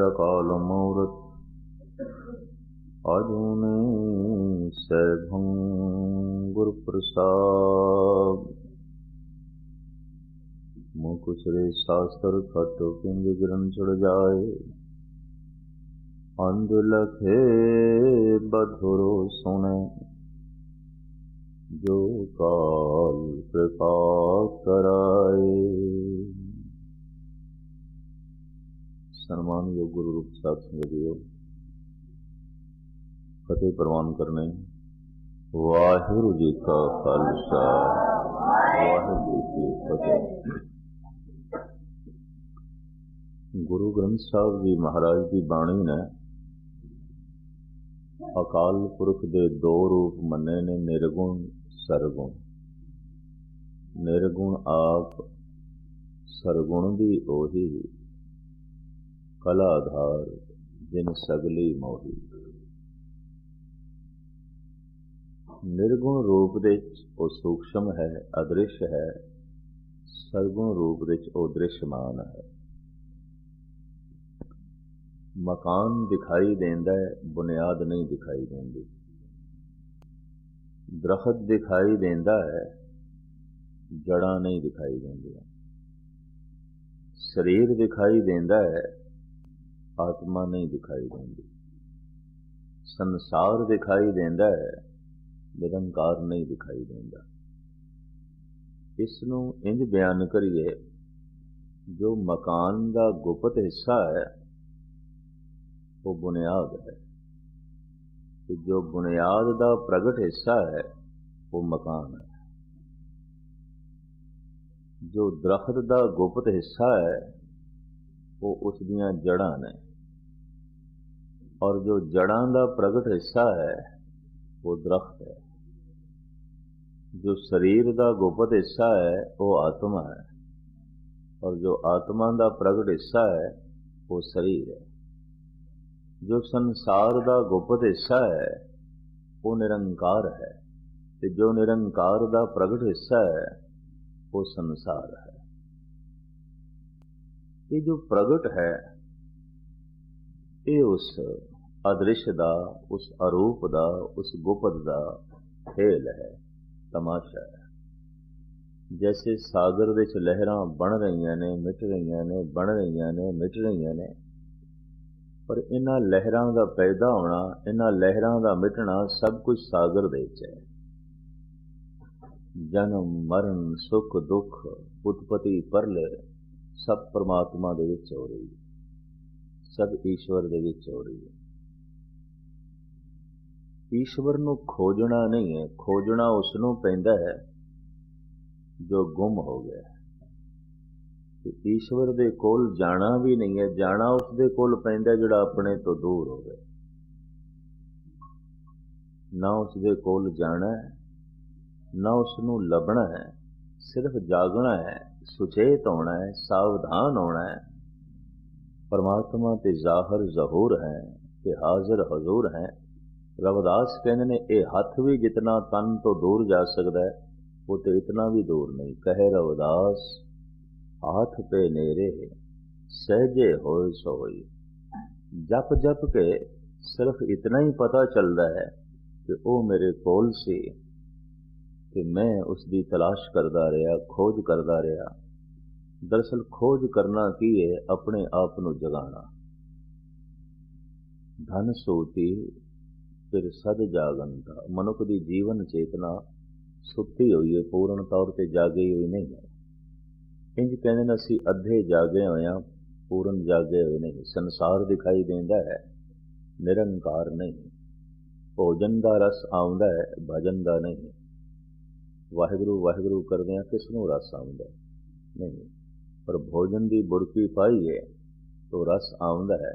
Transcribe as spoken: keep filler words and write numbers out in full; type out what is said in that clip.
काल मूरत अजूनी सैभं गुर प्रसाद। मुकुसरे शास्त्र खट पिंग गिरन चढ़ जाए, अंध लखे बधुरो सुने, जो काल कृपा कराए। सन्मान योग गुरु रूप साथ संगतियों, फतेह प्रवान करने। वाहिगुरु जी का खालसा, वाहिगुरु जी की फतेह। गुरु ग्रंथ साहब जी महाराज की बाणी ने अकाल पुरख दे दो रूप मन्ने ने, निर्गुण सरगुण। निर्गुण आप, सरगुण भी ओही, कलाधार जिन सगली मोही। निर्गुण रूप दे वो सूक्ष्म है, अदृश्य है। सरगुण रूप दे वो दृश्यमान है। मकान दिखाई देंदा है, बुनियाद नहीं दिखाई देंदी। दरखत दिखाई देंदा है, जड़ा नहीं दिखाई देंदियां। शरीर दिखाई देंदा है, आत्मा नहीं दिखाई देंदी। संसार दिखाई देंदा है, निरंकार नहीं दिखाई देंदा। इसनूं इंज बयान करिए, जो मकान का गुप्त हिस्सा है वो बुनियाद है, तो जो बुनियाद का प्रगट हिस्सा है वो मकान है। जो दरख्त का गुप्त हिस्सा है वो उसदियां जड़ां ने, और जो जड़ां का प्रगट हिस्सा है वो दरख्त है। जो शरीर का गुप्त हिस्सा है वो आत्मा है, और जो आत्मा का प्रगट हिस्सा है वो शरीर है। जो संसार का गुप्त हिस्सा है वो निरंकार है, ते जो निरंकार का प्रगट हिस्सा है वो संसार है। ये जो प्रगट है ये उस अदृश्य दा, उस अरूप दा, उस गुप्त दा खेल है, तमाशा है। जैसे सागर विच लहरां बन रही ने, मिट रही ने, बन रही ने, मिट रही ने, पर इन्हां लहरां दा पैदा होना, इन्हां लहरां दा मिटना सब कुछ सागर दे विच है। जन्म मरण सुख दुख उत्पत्ति परले सब परमात्मा दे विच हो रही है, सब ईश्वर दे विच हो रही है। ईश्वर नूं खोजना नहीं है, खोजना उसनूं पैंदा है जो गुम हो गया। तो ईश्वर दे कोल जाना भी नहीं है, जाना उसदे कोल पैंदा जिहड़ा अपने तो दूर हो गया। ना उसदे कोल जाना है, ना उसनूं लभना है, सिर्फ जागना है, सुचेत होना है, सावधान होना है। परमात्मा ते जाहिर जहूर है, ते हाजिर हजूर है। रविदास कहते ने, ये हथ भी जितना तन तो दूर जा सकता है, वो तो इतना भी दूर नहीं। कहे रविदास हाथ पे नेरे, सहजे होए सोई। जप जप के सिर्फ इतना ही पता चलता है कि वो मेरे कोल से, कि मैं उसकी तलाश करता रहा, खोज करता रहा। दरअसल खोज करना की है, अपने आप को जगाना। धन सूती फिर सद जागनता। मनुख की जीवन चेतना सुती हुई है, पूर्ण तौर पर जागी हुई नहीं है। इंज कहते हैं असी अद्धे जागे हुए हैं, पूर्ण जागे हुए नहीं। संसार दिखाई देंदा है, निरंकार नहीं। भोजन का रस आउंदा है, भजन का नहीं। वाहिगुरु वाहिगुरु करदे हैं, किसनूं रस आउंदा नहीं। पर भोजन की बुरकी पाई है तो रस आउंदा है।